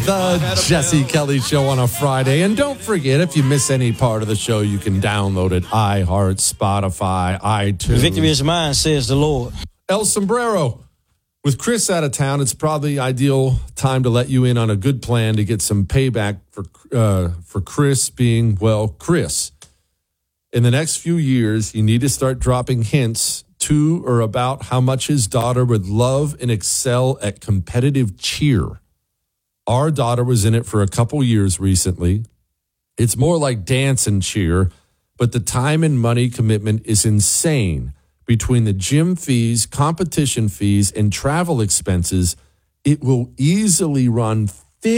The Jesse Kelly Show on a Friday. And don't forget, if you miss any part of the show, you can download it. iHeart, Spotify, iTunes. The victory is mine, says the Lord. El Sombrero. With Chris out of town, it's probably ideal time to let you in on a good plan to get some payback for Chris being, well, Chris. In the next few years, you need to start dropping hints to or about how much his daughter would love and excel at competitive cheer. Our daughter was in it for a couple years recently. It's more like dance and cheer, but the time and money commitment is insane. Between the gym fees, competition fees, and travel expenses, it will easily run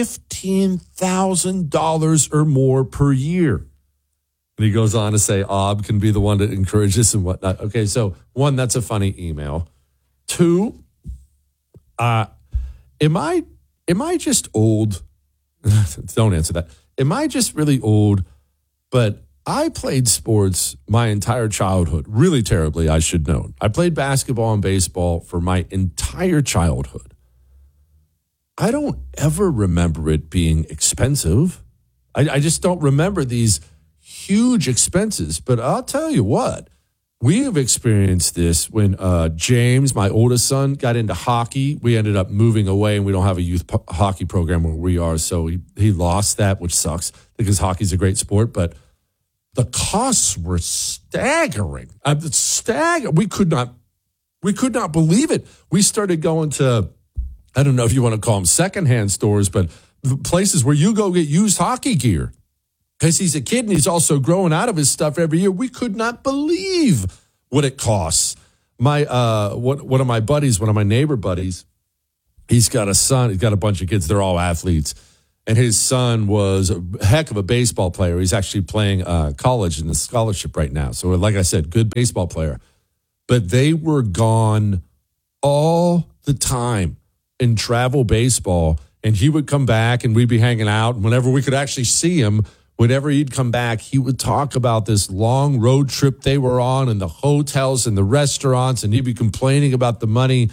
$15,000 or more per year. And he goes on to say, Ob can be the one that encourages and whatnot. Okay, so one, that's a funny email. Two, am I just old? Don't answer that. Am I just really old? But I played sports my entire childhood, really terribly, I should know. I played basketball and baseball for my entire childhood. I don't ever remember it being expensive. I just don't remember these huge expenses. But I'll tell you what, we have experienced this when James, my oldest son, got into hockey. We ended up moving away, and we don't have a youth hockey program where we are. So he lost that, which sucks because hockey's a great sport. But the costs were staggering. We could not believe it. We started going to, I don't know if you want to call them secondhand stores, but places where you go get used hockey gear. Because he's a kid and he's also growing out of his stuff every year. We could not believe what it costs. One of my buddies, one of my neighbor buddies, he's got a son. He's got a bunch of kids. They're all athletes. And his son was a heck of a baseball player. He's actually playing college in a scholarship right now. So like I said, good baseball player. But they were gone all the time in travel baseball. And he would come back and we'd be hanging out. And whenever we could actually see him, whenever he'd come back, he would talk about this long road trip they were on and the hotels and the restaurants. And he'd be complaining about the money.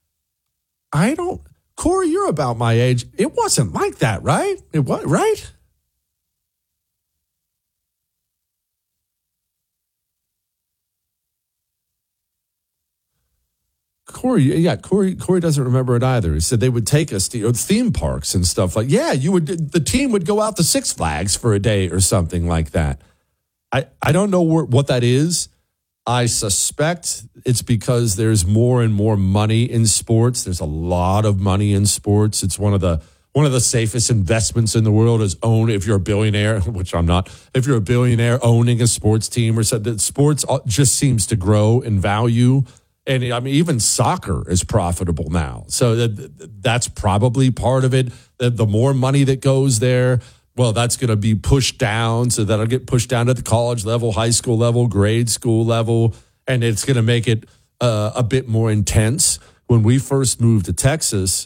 Corey, you're about my age. It wasn't like that, right? It was, right? Corey doesn't remember it either. He said they would take us to theme parks and stuff like, the team would go out to Six Flags for a day or something like that. I don't know what that is. I suspect it's because there's more and more money in sports. There's a lot of money in sports. It's one of the safest investments in the world is if you're a billionaire, which I'm not, if you're a billionaire owning a sports team or something, sports just seems to grow in value. And I mean, even soccer is profitable now. So that's probably part of it. The more money that goes there, well, that's going to be pushed down. So that'll get pushed down to the college level, high school level, grade school level. And it's going to make it a bit more intense. When we first moved to Texas,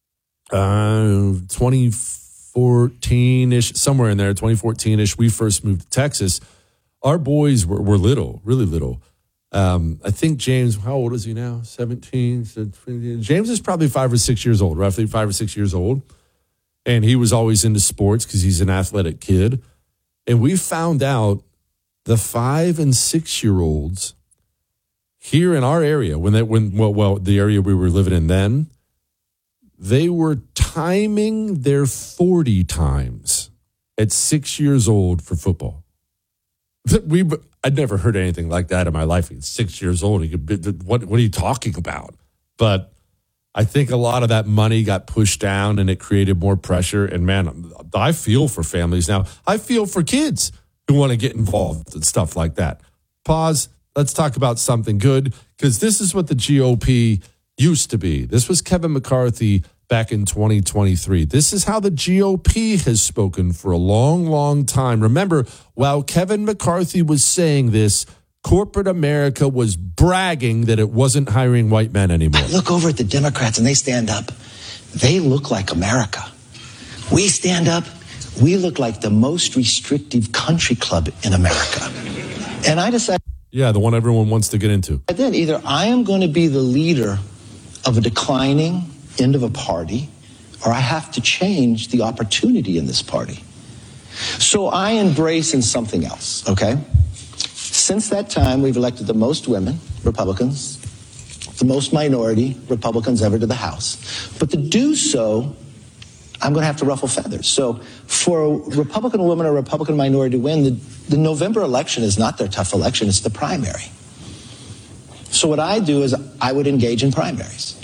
2014-ish, somewhere in there, 2014-ish, we first moved to Texas. Our boys were little, really little. I think James, how old is he now? 17. James is probably 5 or 6 years old, roughly 5 or 6 years old. And he was always into sports because he's an athletic kid. And we found out the 5 and 6 year olds here in our area, the area we were living in then, they were timing their 40 times at 6 years old for football. I'd never heard anything like that in my life. He's 6 years old. What are you talking about? But I think a lot of that money got pushed down and it created more pressure. And man, I feel for families now. I feel for kids who want to get involved and stuff like that. Pause. Let's talk about something good because this is what the GOP used to be. This was Kevin McCarthy back in 2023. This is how the GOP has spoken for a long, long time. Remember, while Kevin McCarthy was saying this, corporate America was bragging that it wasn't hiring white men anymore. I look over at the Democrats and they stand up. They look like America. We stand up. We look like the most restrictive country club in America. And I decided... Yeah, the one everyone wants to get into. Then either I am going to be the leader of a declining end of a party, or I have to change the opportunity in this party. So I embrace in something else, okay? Since that time, we've elected the most women, Republicans, the most minority Republicans ever to the House. But to do so, I'm going to have to ruffle feathers. So for a Republican woman or Republican minority to win, the November election is not their tough election, it's the primary. So what I do is I would engage in primaries.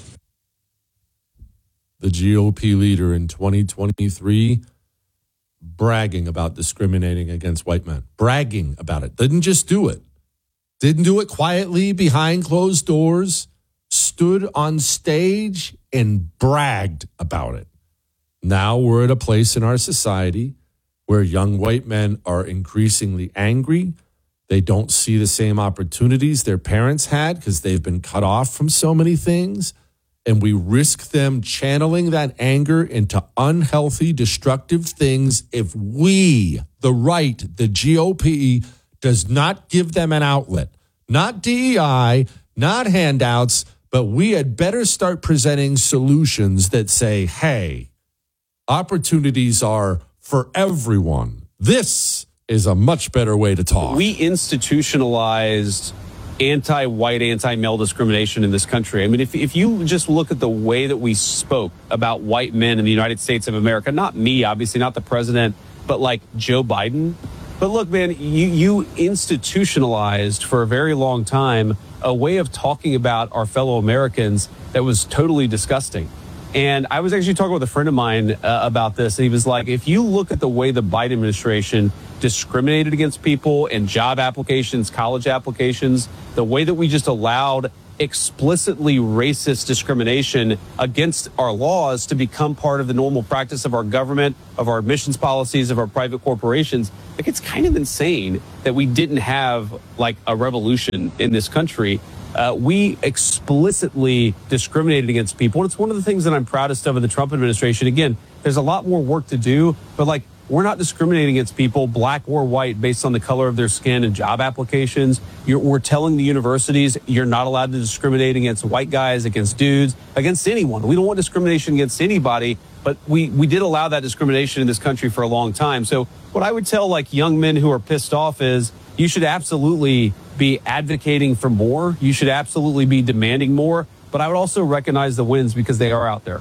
The GOP leader in 2023 bragging about discriminating against white men. Bragging about it. Didn't just do it. Didn't do it quietly behind closed doors. Stood on stage and bragged about it. Now we're at a place in our society where young white men are increasingly angry. They don't see the same opportunities their parents had because they've been cut off from so many things. And we risk them channeling that anger into unhealthy, destructive things if we, the right, the GOP, does not give them an outlet. Not DEI, not handouts, but we had better start presenting solutions that say, hey, opportunities are for everyone. This is a much better way to talk. We institutionalized anti-white, anti-male discrimination in this country. I mean, if you just look at the way that we spoke about white men in the United States of America, not me, obviously, not the president, but like Joe Biden. But look, man, you institutionalized for a very long time a way of talking about our fellow Americans that was totally disgusting. And I was actually talking with a friend of mine about this. And he was like, if you look at the way the Biden administration discriminated against people in job applications, college applications, the way that we just allowed explicitly racist discrimination against our laws to become part of the normal practice of our government, of our admissions policies, of our private corporations, like it's kind of insane that we didn't have like a revolution in this country. We explicitly discriminated against people. And it's one of the things that I'm proudest of in the Trump administration. Again, there's a lot more work to do, but like we're not discriminating against people, black or white, based on the color of their skin and job applications. We're telling the universities you're not allowed to discriminate against white guys, against dudes, against anyone. We don't want discrimination against anybody, but we did allow that discrimination in this country for a long time. So what I would tell like young men who are pissed off is you should absolutely be advocating for more. You should absolutely be demanding more. But I would also recognize the wins because they are out there.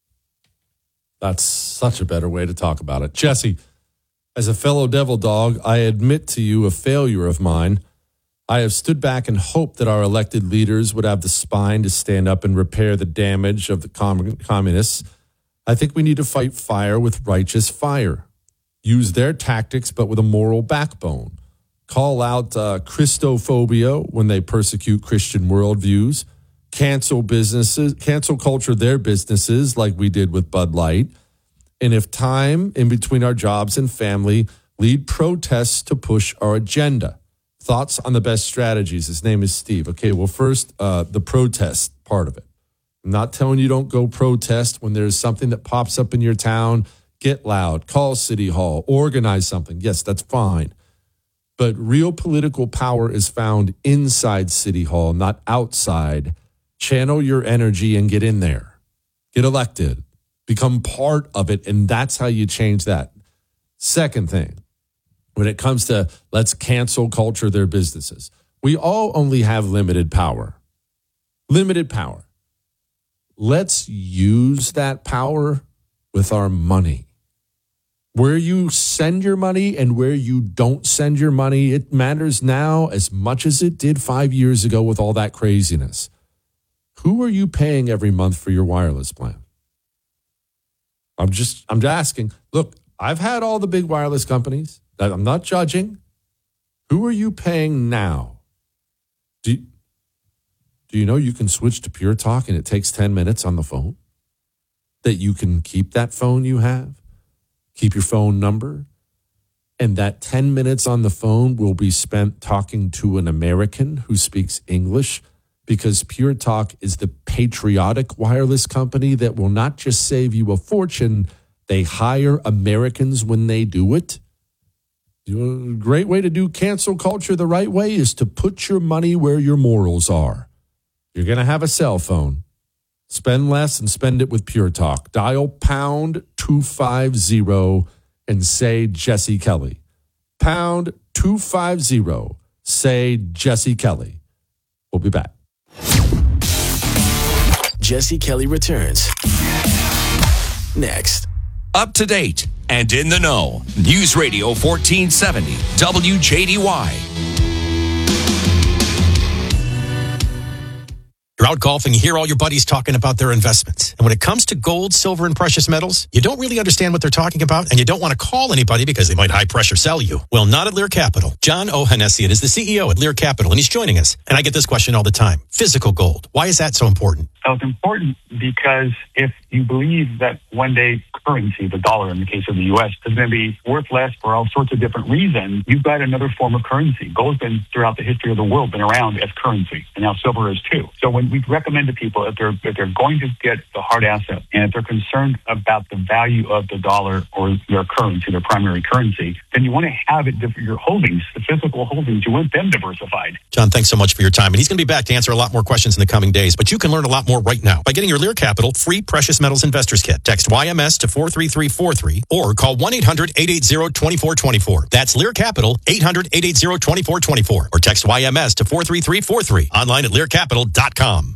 That's such a better way to talk about it. Jesse, as a fellow devil dog, I admit to you a failure of mine. I have stood back and hoped that our elected leaders would have the spine to stand up and repair the damage of the communists. I think we need to fight fire with righteous fire. Use their tactics, but with a moral backbone. Call out Christophobia when they persecute Christian worldviews. Cancel culture their businesses like we did with Bud Light. And if time in between our jobs and family, lead protests to push our agenda. Thoughts on the best strategies? His name is Steve. Okay, well, first, the protest part of it. I'm not telling you don't go protest when there's something that pops up in your town. Get loud, call City Hall, organize something. Yes, that's fine. But real political power is found inside City Hall, not outside. Channel your energy and get in there. Get elected. Become part of it, and that's how you change that. Second thing, when it comes to let's cancel culture their businesses, we all only have limited power. Limited power. Let's use that power with our money. Where you send your money and where you don't send your money, it matters now as much as it did 5 years ago with all that craziness. Who are you paying every month for your wireless plan? I'm just asking. Look, I've had all the big wireless companies. I'm not judging. Who are you paying now? Do you know you can switch to Pure Talk and it takes 10 minutes on the phone? That you can keep that phone you have? Keep your phone number, and that 10 minutes on the phone will be spent talking to an American who speaks English, because Pure Talk is the patriotic wireless company that will not just save you a fortune, they hire Americans when they do it. A great way to do cancel culture the right way is to put your money where your morals are. You're going to have a cell phone. Spend less and spend it with Pure Talk. Dial pound 250 and say Jesse Kelly. Pound 250. Say Jesse Kelly. We'll be back. Jesse Kelly returns next. Up to date and in the know. News Radio 1470 WJDY. You're out golfing, you hear all your buddies talking about their investments. And when it comes to gold, silver, and precious metals, you don't really understand what they're talking about, and you don't want to call anybody because they might high-pressure sell you. Well, not at Lear Capital. John Ohanessian is the CEO at Lear Capital, and he's joining us. And I get this question all the time. Physical gold. Why is that so important? So it's important because if you believe that one day currency, the dollar in the case of the U.S., is going to be worth less for all sorts of different reasons, you've got another form of currency. Gold's been, throughout the history of the world, been around as currency, and now silver is too. So when we recommend to people if they're going to get the hard asset, and if they're concerned about the value of the dollar or their currency, their primary currency, then you want to have it, your holdings, the physical holdings, you want them diversified. John, thanks so much for your time. And he's going to be back to answer a lot more questions in the coming days. But you can learn a lot more right now by getting your Lear Capital free Precious Metals Investors Kit. Text YMS to 43343 or call 1-800-880-2424. That's Lear Capital, 800-880-2424. Or text YMS to 43343. Online at learcapital.com.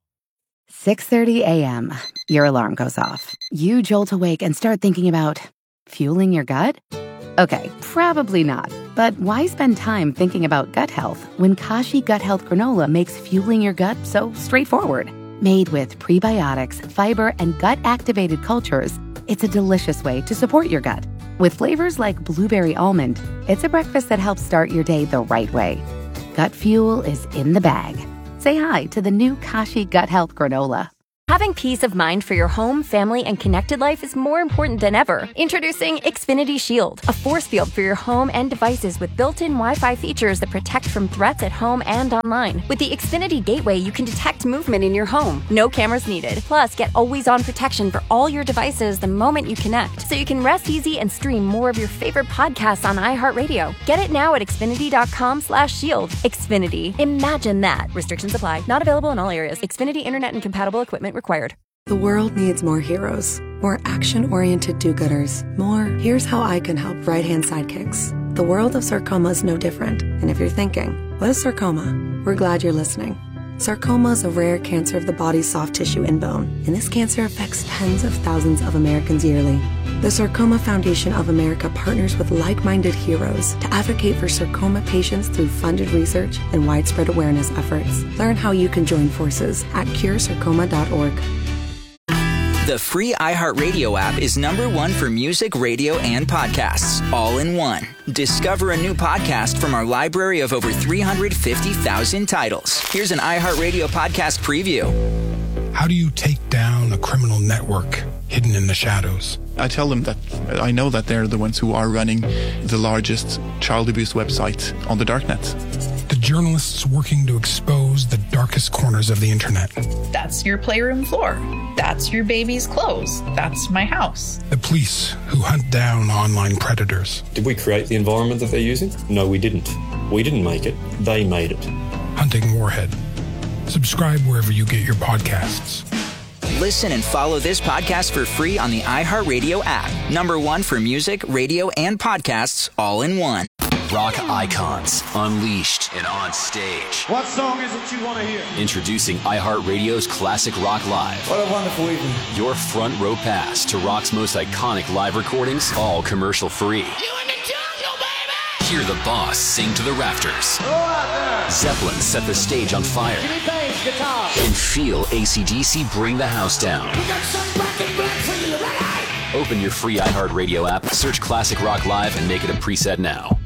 6:30 a.m. Your alarm goes off. You jolt awake and start thinking about fueling your gut? Okay, probably not. But why spend time thinking about gut health when Kashi Gut Health Granola makes fueling your gut so straightforward? Made with prebiotics, fiber, and gut-activated cultures, it's a delicious way to support your gut. With flavors like blueberry almond, it's a breakfast that helps start your day the right way. Gut fuel is in the bag. Say hi to the new Kashi Gut Health Granola. Having peace of mind for your home, family, and connected life is more important than ever. Introducing Xfinity Shield, a force field for your home and devices with built-in Wi-Fi features that protect from threats at home and online. With the Xfinity Gateway, you can detect movement in your home. No cameras needed. Plus, get always-on protection for all your devices the moment you connect, so you can rest easy and stream more of your favorite podcasts on iHeartRadio. Get it now at Xfinity.com/shield. Xfinity. Imagine that. Restrictions apply. Not available in all areas. Xfinity Internet and compatible equipment required. The world needs more heroes, more action-oriented do-gooders, more here's how I can help right-hand sidekicks. The world of sarcoma is no different. And if you're thinking, what is sarcoma? We're glad you're listening. Sarcoma is a rare cancer of the body's soft tissue and bone, and this cancer affects tens of thousands of Americans yearly. The Sarcoma Foundation of America partners with like-minded heroes to advocate for sarcoma patients through funded research and widespread awareness efforts. Learn how you can join forces at curesarcoma.org. The free iHeartRadio app is #1 for music, radio, and podcasts, all in one. Discover a new podcast from our library of over 350,000 titles. Here's an iHeartRadio podcast preview. How do you take down a criminal network hidden in the shadows? I tell them that I know that they're the ones who are running the largest child abuse website on the darknet. The journalists working to expose the darkest corners of the internet. That's your playroom floor. That's your baby's clothes. That's my house. The police who hunt down online predators. Did we create the environment that they're using? No, we didn't. We didn't make it. They made it. Hunting Warhead. Subscribe wherever you get your podcasts. Listen and follow this podcast for free on the iHeartRadio app. #1 for music, radio, and podcasts, all in one. Rock icons, unleashed and on stage. What song is it you want to hear? Introducing iHeartRadio's Classic Rock Live. What a wonderful evening. Your front row pass to rock's most iconic live recordings, all commercial free. You in the jungle, baby! Hear the boss sing to the rafters. Go out there! Zeppelin set the stage on fire. Jimmy Page, guitar. And feel AC/DC bring the house down. We got some black and black for you, right? Open your free iHeartRadio app, search Classic Rock Live, and make it a preset now.